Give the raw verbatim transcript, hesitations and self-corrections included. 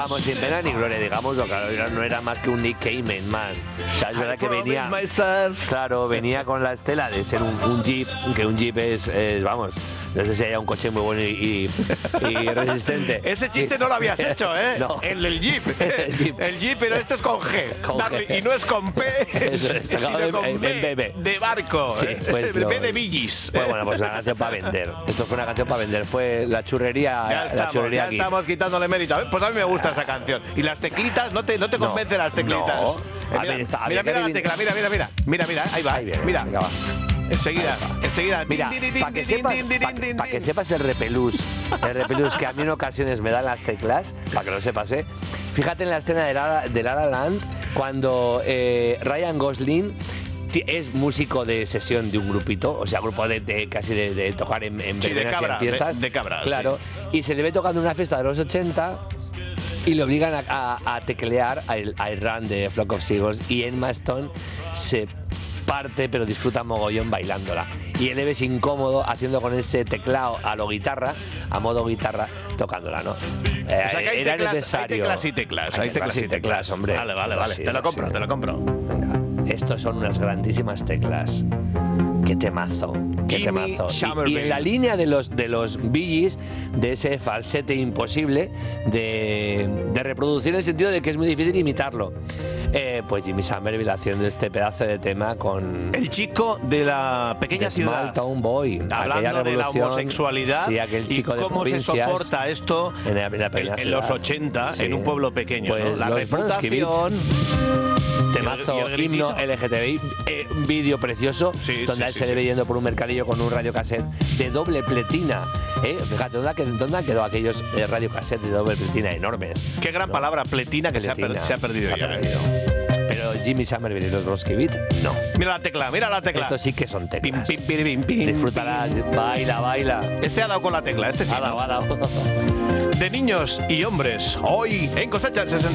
Vamos, sin pena ni gloria, digamos, claro, no era más que un Nick Cayman más. O sea, es verdad que venía, claro, venía con la estela de ser un, un Jeep, que un Jeep es, es vamos, no sé si haya un coche muy bueno y, y, y resistente. Ese chiste no lo habías hecho, ¿eh? No. El del Jeep. El Jeep. El Jeep, pero este es con G. Con Dale, G. y no es con P, Eso es, sino en- con en B, B B. de barco. Sí, pues B lo- de Villis. Pues bueno, pues una canción para vender. Esto fue una canción para vender. Fue la churrería, Ya la estamos, churrería ya aquí. estamos quitándole mérito. A ver, pues a mí me gusta esa canción. ¿Y las teclitas? ¿No te, no te No, convencen las teclitas? no. Eh, A mira, ver, está- a mira, ver, mira la Kevin- tecla, mira, mira, mira. Mira, mira, ahí va. Ahí viene, mira. venga, va. Enseguida, enseguida. Mira, Din, din, din, para que, din, sepas, din, din, pa- din, pa' din. que sepas el repelús, el repelús que a mí en ocasiones me dan las teclas, para que lo sepas, ¿eh? Fíjate en la escena de La La, de La La Land, cuando eh, Ryan Gosling ti- es músico de sesión de un grupito, o sea, grupo de, de casi de, de tocar en, en Sí, de verbenas y cabra, en fiestas. de- de cabra, claro. Y se le ve tocando en una fiesta de los ochenta y le obligan a, a- a teclear a el I Run de Flock of Seagulls y Emma Stone se parte pero disfruta mogollón bailándola y él le ves incómodo haciendo con ese teclado a lo guitarra, a modo guitarra, tocándola, ¿no? Eh, O sea que hay era teclas, hay necesario. teclas y teclas. Hay teclas y teclas, hombre. Vale, vale, Es vale. así, Te es lo así. compro, te lo compro. Venga, estos son unas grandísimas teclas. Qué temazo, qué Jimmy temazo. Y, y Somerville. en la línea de los de los Bee Gees, de ese falsete imposible de, de reproducir en el sentido de que es muy difícil imitarlo. Eh, pues Jimmy Somerville haciendo este pedazo de tema con El chico de la pequeña The Small ciudad. Town Boy, aquella Hablando de la revolución, homosexualidad sí, aquel chico y de cómo se provincias soporta esto en, la, en, la en, pequeña en ciudad. los ochenta Sí. en un pueblo pequeño. Pues ¿no? La los Bronski Beat, reputación. temazo, y el gritito. himno L G T B I, eh, un vídeo precioso Sí, donde sí, él sí, se le sí. ve yendo por un mercadillo con un radiocassette de doble pletina. ¿eh? Fíjate, ¿dónde, ha qued- dónde han quedado aquellos eh, radiocassettes de doble pletina enormes? Qué gran ¿no? palabra, pletina, que se ha, per- Pletina, se ha perdido se ha ya. perdido. Pero Jimmy Somerville y los Bronski Beat, no. Mira la tecla, mira la tecla. Estos sí que son Pim, teclas. pim, pim, pim, pim, Disfrútalas, baila, baila. Este ha dado con la tecla, este sí. Ha dado, ¿no? ha dado. De niños y hombres, hoy en Cosecha sesenta.